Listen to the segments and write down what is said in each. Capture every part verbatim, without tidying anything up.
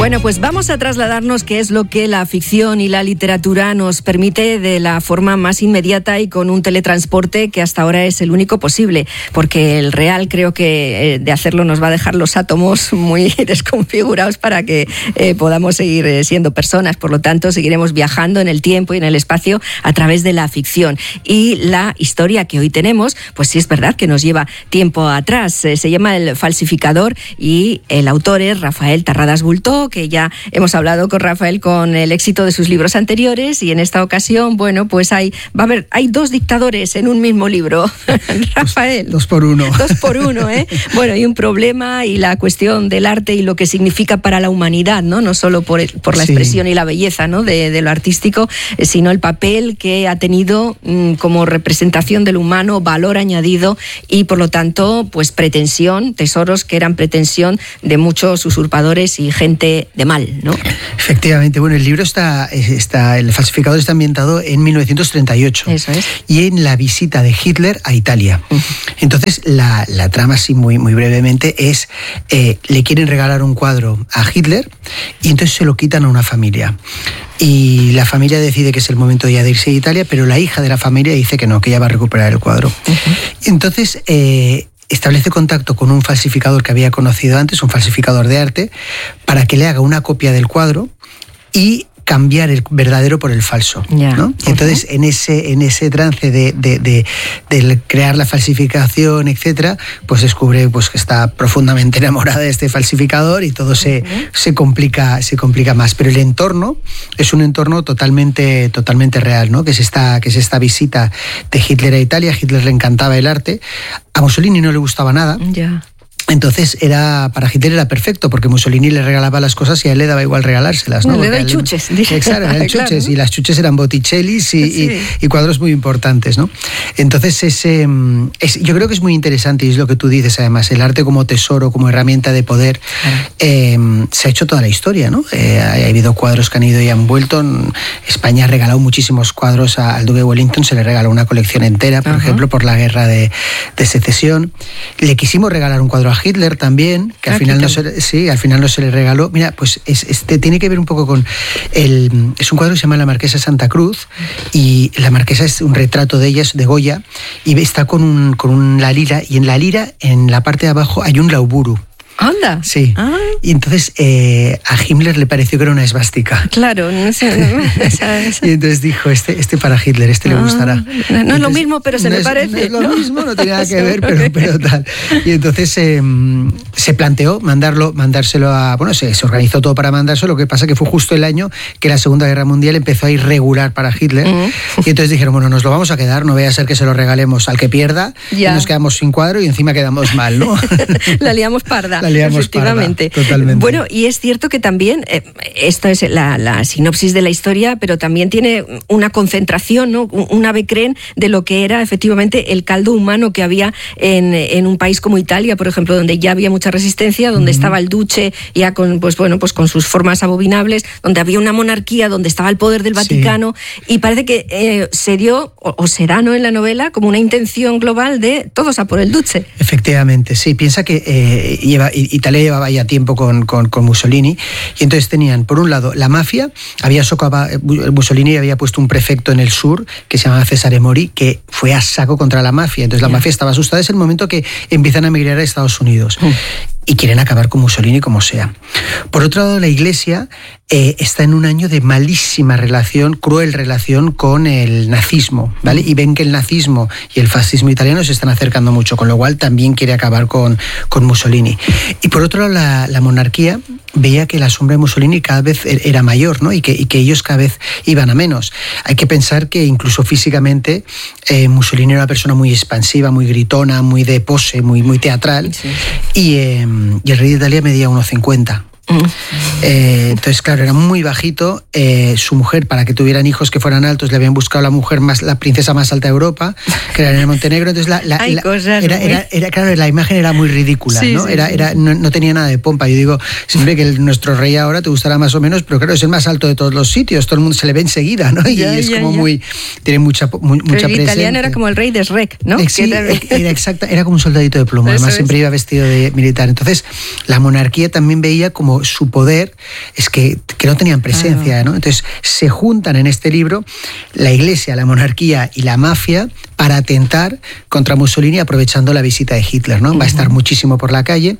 Bueno, pues vamos a trasladarnos qué es lo que la ficción y la literatura nos permite de la forma más inmediata y con un teletransporte que hasta ahora es el único posible, porque el real creo que eh, de hacerlo nos va a dejar los átomos muy desconfigurados para que eh, podamos seguir eh, siendo personas. Por lo tanto, seguiremos viajando en el tiempo y en el espacio a través de la ficción. Y la historia que hoy tenemos, pues sí es verdad que nos lleva tiempo atrás. Eh, se llama El falsificador y el autor es Rafael Tarradas Bultó, que ya hemos hablado con Rafael con el éxito de sus libros anteriores, y en esta ocasión, bueno, pues hay va a haber hay dos dictadores en un mismo libro. Rafael. Dos, dos por uno. Dos por uno, ¿eh? Bueno, y un problema y la cuestión del arte y lo que significa para la humanidad, ¿no? No solo por, el, por la sí. expresión y la belleza, ¿no? de, de lo artístico, sino el papel que ha tenido mmm, como representación del humano, valor añadido y, por lo tanto, pues pretensión, tesoros que eran pretensión de muchos usurpadores y gente de mal, ¿no? Efectivamente. Bueno, el libro está, está, el falsificador está ambientado en mil novecientos treinta y ocho. Eso es. Y en la visita de Hitler a Italia. Uh-huh. Entonces, la, la trama, así muy, muy brevemente, es, eh, le quieren regalar un cuadro a Hitler y entonces se lo quitan a una familia. Y la familia decide que es el momento ya de irse a Italia, pero la hija de la familia dice que no, que ella va a recuperar el cuadro. Uh-huh. Entonces, eh, establece contacto con un falsificador que había conocido antes, un falsificador de arte, para que le haga una copia del cuadro y cambiar el verdadero por el falso, yeah. ¿no? Uh-huh. Entonces, en ese, en ese trance de, de, de, de crear la falsificación, etcétera, pues descubre pues, que está profundamente enamorada de este falsificador y todo uh-huh. se, se, complica, se complica más. Pero el entorno es un entorno totalmente, totalmente real, ¿no? Que es esta, que es esta visita de Hitler a Italia. A Hitler le encantaba el arte, a Mussolini no le gustaba nada. Ya. Yeah. Entonces, era para Hitler era perfecto, porque Mussolini le regalaba las cosas y a él le daba igual regalárselas, ¿no? No, le da chuches. Exacto, eran chuches, claro. Y las chuches eran Botticellis y, sí. y, y cuadros muy importantes, ¿no? Entonces, ese, es, yo creo que es muy interesante, y es lo que tú dices, además, el arte como tesoro, como herramienta de poder, claro. eh, se ha hecho toda la historia, ¿no? Eh, ha habido cuadros que han ido y han vuelto. España ha regalado muchísimos cuadros al duque de Wellington, se le regaló una colección entera, por uh-huh. ejemplo, por la guerra de, de secesión. Le quisimos regalar un cuadro a Hitler también, que al ah, final no se, sí, al final no se le regaló. Mira, pues es, este tiene que ver un poco con el, es un cuadro que se llama La Marquesa de Santa Cruz, y la Marquesa es un retrato de ella, es de Goya, y está con un con una lira, y en la lira, en la parte de abajo, hay un lauburu. Anda. Sí. Ah. Y entonces eh, a Himmler le pareció que era una esvástica. Claro, no sé. No, esa, esa. Y entonces dijo, este, este para Hitler, este ah, le gustará. No, no entonces, es lo mismo, pero se no le es, parece. No es lo ¿no? mismo, no tiene nada que ver, pero, pero tal. Y entonces eh, se planteó mandarlo, mandárselo a... Bueno, se, se organizó todo para mandárselo, lo que pasa que fue justo el año que la Segunda Guerra Mundial empezó a ir regular para Hitler. Uh-huh. Y entonces dijeron, bueno, nos lo vamos a quedar, no vaya a ser que se lo regalemos al que pierda, ya. Y nos quedamos sin cuadro y encima quedamos mal, ¿no? La liamos parda. La liamos parda. Totalmente. Bueno, y es cierto que también, eh, esto es la, la sinopsis de la historia, pero también tiene una concentración, ¿no? Un ave creen de lo que era efectivamente el caldo humano que había en, en un país como Italia, por ejemplo, donde ya había mucha resistencia, donde uh-huh. estaba el duce ya con, pues, bueno, pues con sus formas abominables, donde había una monarquía, donde estaba el poder del Vaticano, sí. Y parece que eh, se dio, o, o será, ¿no?, en la novela, como una intención global de todos a por el duce. Efectivamente, sí. Piensa que eh, lleva, Italia llevaba ya tiempo con, con, con Mussolini, y entonces tenían, por un lado, la mafia. Había socava, Mussolini había puesto un prefecto en el sur que se llamaba Cesare Mori, que fue a saco contra la mafia. Entonces la yeah. mafia estaba asustada. Es el momento que empiezan a emigrar a Estados Unidos. Mm. Y quieren acabar con Mussolini como sea. Por otro lado, la Iglesia eh, está en un año de malísima relación, cruel relación con el nazismo, ¿vale? Y ven que el nazismo y el fascismo italiano se están acercando mucho, con lo cual también quiere acabar con, con Mussolini. Y por otro lado, la, la monarquía veía que la sombra de Mussolini cada vez era mayor, ¿no? Y que, y que ellos cada vez iban a menos. Hay que pensar que incluso físicamente eh, Mussolini era una persona muy expansiva, muy gritona, muy de pose, muy, muy teatral. Sí. Y... Eh, y el rey de Italia medía uno cincuenta. Eh, entonces, claro, era muy bajito. Eh, su mujer, para que tuvieran hijos que fueran altos, le habían buscado la mujer más, la princesa más alta de Europa, que era en el Montenegro. Entonces, la, la, Hay la, cosas era, muy... era, era, claro, la imagen era muy ridícula, sí, ¿no? Sí, era, sí. Era, no, no tenía nada de pompa. Yo digo siempre que el, nuestro rey ahora te gustará más o menos, pero claro, es el más alto de todos los sitios. Todo el mundo se le ve enseguida, ¿no? Y ya, es ya, como ya. muy, tiene mucha, muy, mucha presencia. El italiano era como el rey de Shrek, ¿no? Sí, era, era exacta, era como un soldadito de plomo. Además, siempre iba vestido de militar. Entonces, la monarquía también veía como su poder Hitler es que, que no tenían presencia, ¿no? Entonces se juntan en este libro la Iglesia, la monarquía y la mafia para atentar contra Mussolini aprovechando la visita de Hitler, ¿no? Va a estar muchísimo por la calle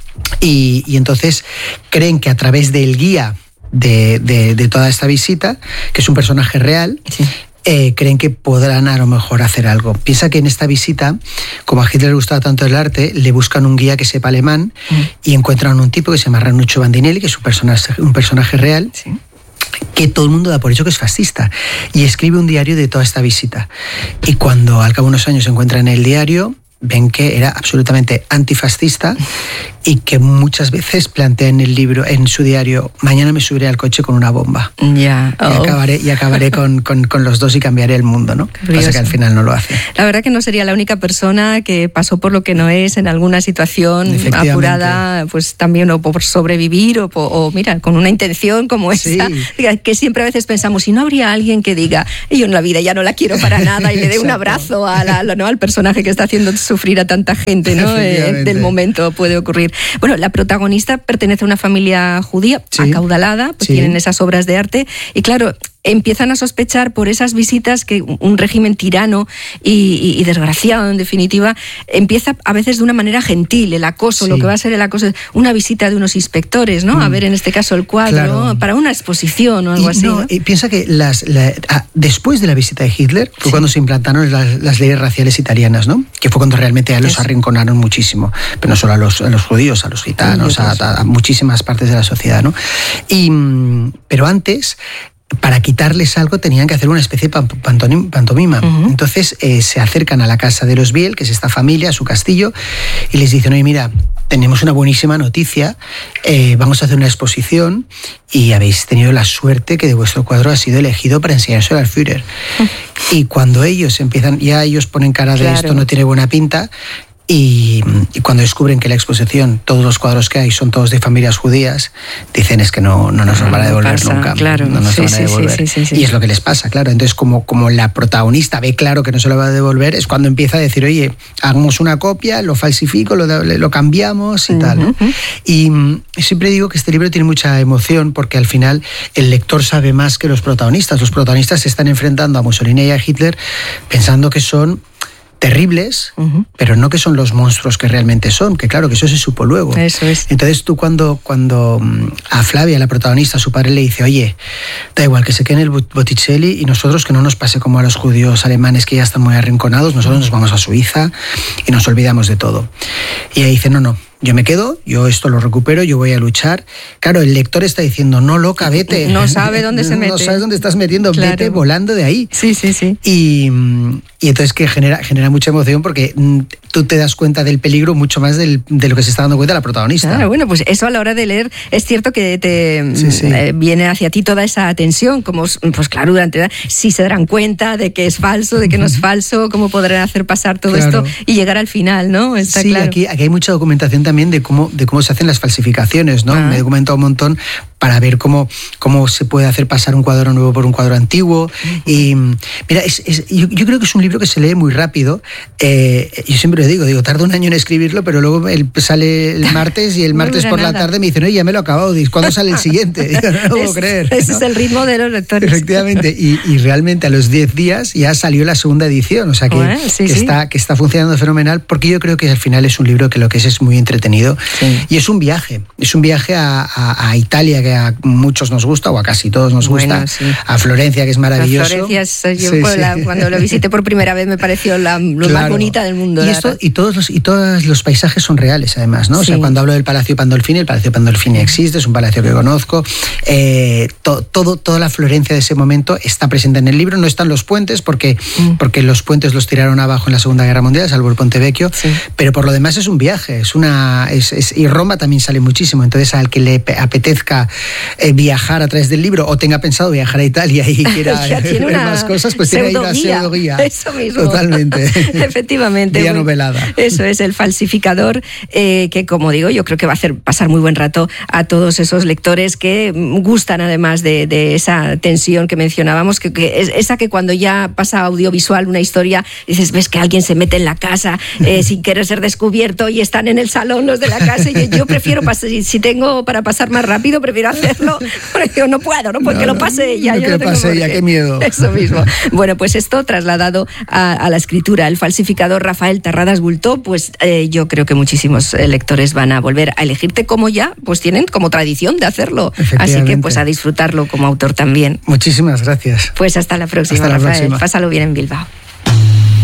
y, y entonces creen que a través del guía de, de, de toda esta visita, que es un personaje real, sí. Eh, creen que podrán a lo mejor hacer algo. Piensa que en esta visita, como a Hitler le gustaba tanto el arte, le buscan un guía que sepa alemán mm. y encuentran un tipo que se llama Ranuccio Bandinelli, que es un personaje, un personaje real, sí. que todo el mundo da por hecho que es fascista, y escribe un diario de toda esta visita. Y cuando al cabo de unos años se encuentra en el diario, ven que era absolutamente antifascista y que muchas veces plantea en el libro, en su diario, mañana me subiré al coche con una bomba. Yeah. Oh. Y acabaré, y acabaré con, con, con los dos y cambiaré el mundo, ¿no? Pasa que al final no lo hace. La verdad que no sería la única persona que pasó por lo que no es en alguna situación apurada, pues también o por sobrevivir o, o mira, con una intención como esa, sí. que siempre a veces pensamos, si no habría alguien que diga, yo en la vida ya no la quiero para nada y le dé un abrazo a la, ¿no? al personaje que está haciendo sufrir a tanta gente, ¿no? Eh, del momento puede ocurrir. Bueno, la protagonista pertenece a una familia judía, sí. acaudalada, pues sí. tienen esas obras de arte, y claro, empiezan a sospechar por esas visitas que un régimen tirano y, y, y desgraciado, en definitiva, empieza a veces de una manera gentil, el acoso, sí. lo que va a ser el acoso, una visita de unos inspectores, ¿no? Mm. A ver, en este caso, el cuadro, claro. para una exposición o algo y, así. No, ¿no? Y piensa que las, la, ah, después de la visita de Hitler fue sí. cuando se implantaron las, las leyes raciales italianas, ¿no? Que fue cuando realmente ya los Eso. arrinconaron muchísimo, pero no solo a los, a los judíos, a los gitanos, sí, a, a, a muchísimas partes de la sociedad, ¿no? Y, pero antes, para quitarles algo tenían que hacer una especie de pantomima. Uh-huh. Entonces eh, se acercan a la casa de los Biel, que es esta familia, a su castillo, y les dicen, oye, mira, tenemos una buenísima noticia, eh, vamos a hacer una exposición y habéis tenido la suerte que de vuestro cuadro ha sido elegido para enseñárselo al Führer. Uh-huh. Y cuando ellos empiezan, ya ellos ponen cara de claro. esto no tiene buena pinta, Y, y cuando descubren que la exposición, todos los cuadros que hay son todos de familias judías, dicen es que no, no nos lo van a devolver pasa, nunca. Claro. No nos sí, lo van a devolver. Sí, sí, sí, sí. Y es lo que les pasa, claro. Entonces, como, como la protagonista ve claro que no se lo va a devolver, es cuando empieza a decir, oye, hagamos una copia, lo falsifico, lo, lo cambiamos y uh-huh. tal, ¿no? Y, y siempre digo que este libro tiene mucha emoción porque al final el lector sabe más que los protagonistas. Los protagonistas se están enfrentando a Mussolini y a Hitler pensando que son terribles, uh-huh. pero no que son los monstruos que realmente son, que claro, que eso se supo luego. Eso es. Entonces tú cuando, cuando a Flavia, la protagonista, su padre le dice, oye, da igual que se quede en el Botticelli y nosotros que no nos pase como a los judíos alemanes que ya están muy arrinconados, nosotros nos vamos a Suiza y nos olvidamos de todo. Y ella dice, no, no, yo me quedo, yo esto lo recupero, yo voy a luchar. Claro, el lector está diciendo, no, loca, vete. No sabe dónde se mete. No sabes dónde estás metiendo, claro. vete volando de ahí. Sí, sí, sí. Y, y entonces que genera, genera mucha emoción porque tú te das cuenta del peligro mucho más del, de lo que se está dando cuenta la protagonista. Claro, bueno, pues eso a la hora de leer es cierto que te sí, sí. Eh, viene hacia ti toda esa tensión, como, pues claro, durante si se darán cuenta de que es falso, de que no es falso, cómo podrán hacer pasar todo claro. esto y llegar al final, ¿no? Está sí, claro. aquí, aquí hay mucha documentación también de cómo, de cómo se hacen las falsificaciones, ¿no? Ah. Me he documentado un montón para ver cómo, cómo se puede hacer pasar un cuadro nuevo por un cuadro antiguo. Uh-huh. Y mira, es, es, yo, yo creo que es un libro que se lee muy rápido. Eh, yo siempre lo digo, digo, tarda un año en escribirlo, pero luego el, sale el martes y el martes por nada. la tarde me dicen, oye, ya me lo he acabado, ¿cuándo sale el siguiente? Digo, no lo puedo es, creer. Ese ¿no? es el ritmo de los lectores. Efectivamente, y, y realmente a los diez días ya salió la segunda edición, o sea que, bueno, sí, que, sí. Está, que está funcionando fenomenal, porque yo creo que al final es un libro que lo que es es muy entretenido sí. y es un viaje, es un viaje a, a, a Italia que a muchos nos gusta, o a casi todos nos gusta, bueno, sí. a Florencia, que es maravilloso. Florencia, es, yo sí, sí. La, cuando lo visité por primera vez me pareció la, lo claro. más bonita del mundo. Y, esto, y, todos los, y todos los paisajes son reales, además, ¿no? Sí. O sea, cuando hablo del Palacio Pandolfini, el Palacio Pandolfini existe, es un palacio que conozco. Eh, to, todo, toda la Florencia de ese momento está presente en el libro. No están los puentes, porque, mm. porque los puentes los tiraron abajo en la Segunda Guerra Mundial, salvo el Ponte Vecchio. Sí. Pero por lo demás es un viaje. Es una, es, es, y Roma también sale muchísimo. Entonces, al que le apetezca eh, viajar a través del libro o tenga pensado viajar a Italia y quiera ver más cosas, pues tiene ahí una pseudoguía. Eso mismo. Totalmente. Efectivamente. Guía novelada. Eso es, el falsificador, eh, que como digo, yo creo que va a hacer pasar muy buen rato a todos esos lectores que gustan además de, de esa tensión que mencionábamos, que, que es esa que cuando ya pasa audiovisual una historia, dices, ves que alguien se mete en la casa eh, sin querer ser descubierto y están en el salón los de la casa, y yo, yo prefiero pasar, si tengo para pasar más rápido, prefiero quiero hacerlo, pero yo no puedo, no, porque no, lo pase ella. No, yo que no lo pase ella, qué miedo. Eso mismo. Bueno, pues esto trasladado a, a la escritura. El falsificador Rafael Terradas Bultó, pues eh, yo creo que muchísimos lectores van a volver a elegirte, como ya pues tienen como tradición de hacerlo. Así que pues a disfrutarlo como autor también. Muchísimas gracias. Pues hasta la próxima, hasta la Rafael. próxima. Pásalo bien en Bilbao.